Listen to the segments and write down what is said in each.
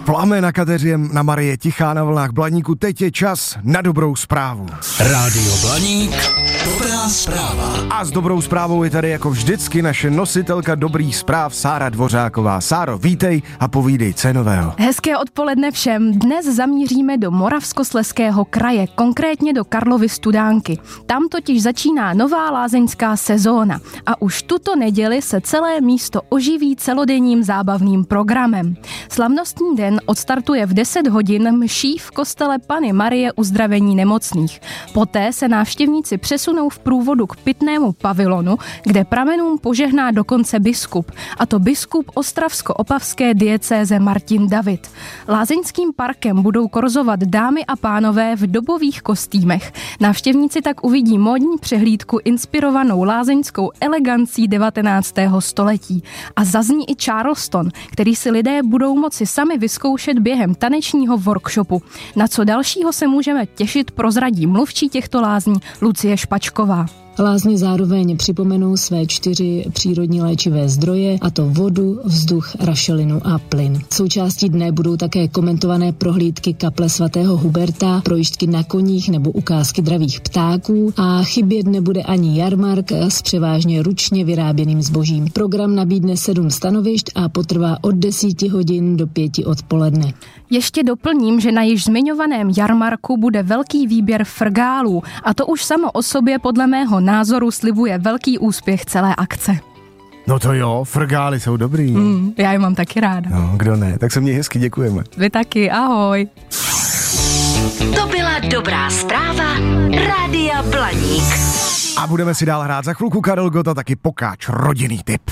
Plamen na Kateřině, na Marie tichá na vlnách Blaníku, teď je čas na dobrou zprávu. Rádio Blaník, dobrá zpráva. A s dobrou zprávou je tady jako vždycky naše nositelka dobrých zpráv Sára Dvořáková. Sáro, vítej a povídej, co je nového. Hezké odpoledne všem. Dnes zamíříme do Moravskoslezského kraje, konkrétně do Karlovy Studánky. Tam totiž začíná nová lázeňská sezóna a už tuto neděli se celé místo oživí celodenním zábavným programem. Slavnostní den odstartuje v 10 hodin mší v kostele Panny Marie Uzdravení nemocných. Poté se návštěvníci přesunou v průvodu k pitnému pavilonu, kde pramenům požehná dokonce biskup, a to biskup ostravsko-opavské diecéze Martin David. Lázeňským parkem budou korzovat dámy a pánové v dobových kostýmech. Návštěvníci tak uvidí módní přehlídku inspirovanou lázeňskou elegancí 19. století. A zazní i Charleston, který si lidé budou moci sami vyzkoušet během tanečního workshopu. Na co dalšího se můžeme těšit, prozradí mluvčí těchto lázní Lucie Špačková. Lázně zároveň připomenou své 4 přírodní léčivé zdroje, a to vodu, vzduch, rašelinu a plyn. Součástí dne budou také komentované prohlídky kaple svatého Huberta, projížďky na koních nebo ukázky dravých ptáků a chybět nebude ani jarmark s převážně ručně vyráběným zbožím. Program nabídne 7 stanovišť a potrvá od 10 hodin do 5 odpoledne. Ještě doplním, že na již zmiňovaném jarmarku bude velký výběr frgálů a to už samo o sobě podle mého názoru slibuje velký úspěch celé akce. No to jo, frgály jsou dobrý. Já je mám taky ráda. No, kdo ne, tak se měj hezky, děkujeme. Vy taky, ahoj. To byla dobrá zpráva Rádia Blaník. A budeme si dál hrát za chvilku Karel Gott a taky Pokáč, rodinný tip.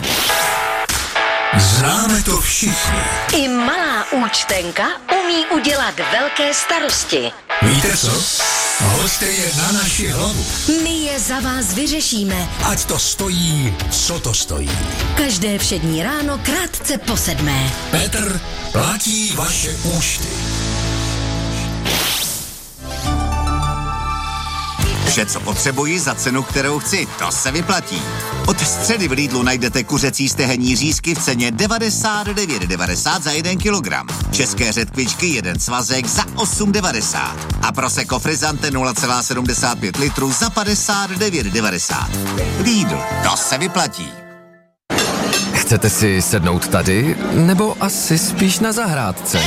Známe to všichni. I malá účtenka umí udělat velké starosti. Víte co? Hoďte je na naši hlavu. My je za vás vyřešíme. Ať to stojí, co to stojí. Každé všední ráno krátce po 7. Petr platí vaše účty. Vše, co potřebuji za cenu, kterou chci, to se vyplatí. Od středy v Lidlu najdete kuřecí stehenní řízky v ceně 99,90 za 1 kilogram. České řetkvičky 1 svazek za 8,90. A Prosecco Frizzante 0,75 litru za 59,90. Lidl, to se vyplatí. Chcete si sednout tady, nebo asi spíš na zahrádce?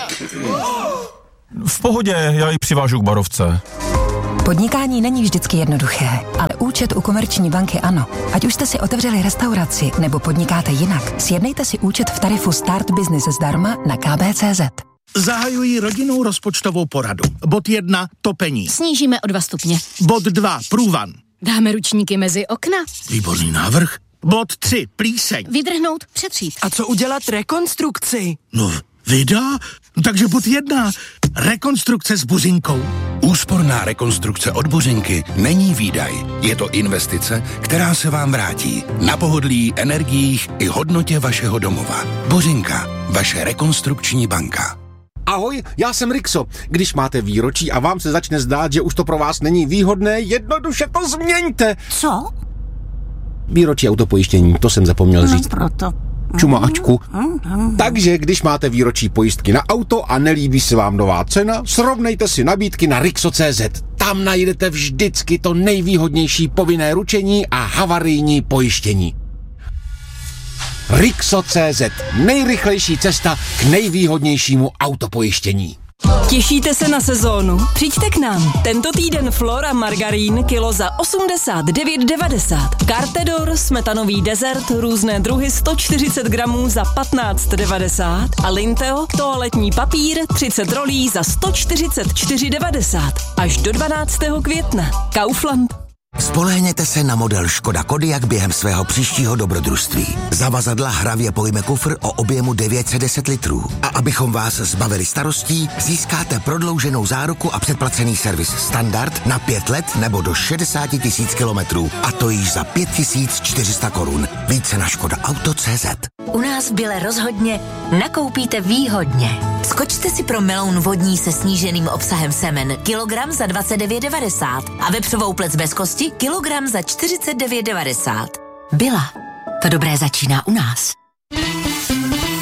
V pohodě, já ji přivážu k barovce. Podnikání není vždycky jednoduché, ale účet u Komerční banky ano. Ať už jste si otevřeli restauraci nebo podnikáte jinak, sjednejte si účet v tarifu Start Business zdarma na kb.cz. Zahajují rodinnou rozpočtovou poradu. Bod 1, topení. Snížíme o 2 stupně. Bod 2, průvan. Dáme ručníky mezi okna. Výborný návrh. Bod 3, plíseň. Vydrhnout, přetřít. A co udělat rekonstrukci? No, vida? Takže bod 1, rekonstrukce s buřinkou. Úsporná rekonstrukce od Buřinky není výdaj. Je to investice, která se vám vrátí na pohodlí, energiích i hodnotě vašeho domova. Buřinka, vaše rekonstrukční banka. Ahoj, já jsem Rixo. Když máte výročí a vám se začne zdát, že už to pro vás není výhodné, jednoduše to změňte. Co? Výročí autopojištění, to jsem zapomněl říct. Proto. Čumáčku. Takže když máte výročí pojistky na auto a nelíbí se vám nová cena, srovnejte si nabídky na Rixo.cz. Tam najdete vždycky to nejvýhodnější povinné ručení a havarijní pojištění. Rixo.cz. Nejrychlejší cesta k nejvýhodnějšímu autopojištění. Těšíte se na sezónu? Přijďte k nám. Tento týden Flora Margarín kilo za 89,90. Cartedor, smetanový dezert, různé druhy 140 gramů za 15,90. A Linteo, toaletní papír, 30 rolí za 144,90. Až do 12. května. Kaufland. Spolehněte se na model Škoda Kodiaq během svého příštího dobrodružství. Zavazadla hravě pojme kufr o objemu 910 litrů. A abychom vás zbavili starostí, získáte prodlouženou záruku a předplacený servis standard na 5 let nebo do 60 000 kilometrů. A to již za 5400 korun. Více na škodaauto.cz. U nás v Bile rozhodně nakoupíte výhodně. Skočte si pro meloun vodní se sníženým obsahem semen kilogram za 29,90 a vepřovou plec bez kosti kilogram za 49,90. Bila. To dobré začíná u nás.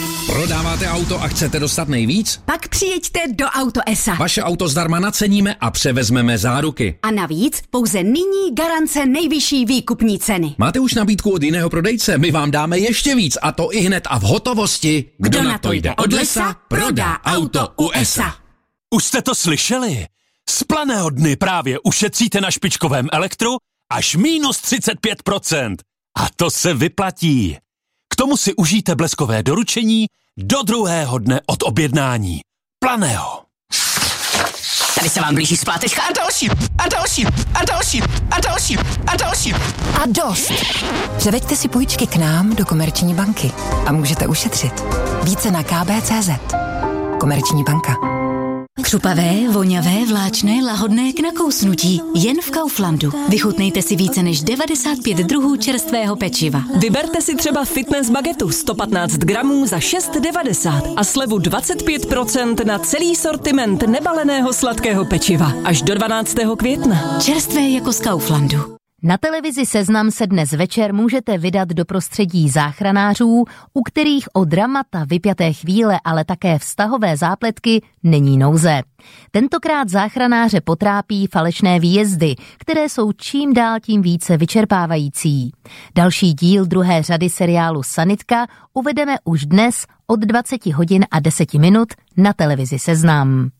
Prodáváte auto a chcete dostat nejvíc? Pak přijeďte do Auto ESA. Vaše auto zdarma naceníme a převezmeme záruky. A navíc pouze nyní garance nejvyšší výkupní ceny. Máte už nabídku od jiného prodejce? My vám dáme ještě víc, a to i hned a v hotovosti. Kdo na to jde od lesa, prodá auto u ESA. Už jste to slyšeli? Z Planého dny právě ušetříte na špičkovém elektru až minus 35%. A to se vyplatí. K tomu si užijte bleskové doručení do druhého dne od objednání. Planého. Tady se vám blíží splátečka a další, a další, a další, a další, a další. A dost! Převeďte si půjčky k nám do Komerční banky a můžete ušetřit. Více na kb.cz. Komerční banka. Křupavé, voňavé, vláčné, lahodné k nakousnutí. Jen v Kauflandu. Vychutnejte si více než 95 druhů čerstvého pečiva. Vyberte si třeba fitness bagetu 115 gramů za 6,90 a slevu 25% na celý sortiment nebaleného sladkého pečiva. Až do 12. května. Čerstvé jako z Kauflandu. Na televizi Seznam se dnes večer můžete vydat do prostředí záchranářů, u kterých o dramata, vypjaté chvíle, ale také vztahové zápletky není nouze. Tentokrát záchranáře potrápí falešné výjezdy, které jsou čím dál tím více vyčerpávající. Další díl druhé řady seriálu Sanitka uvedeme už dnes od 20 hodin a 10 minut na televizi Seznam.